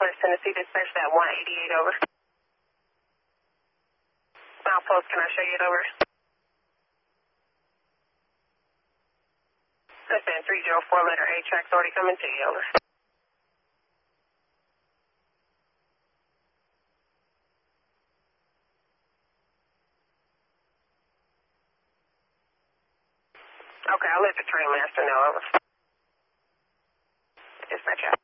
Southwest Tennessee, dispatch that 188 over. Milepost, can I show you it over? Listen, 304 letter A track's already coming to you, over. Okay, I'll let the train master know, over. Dispatch out.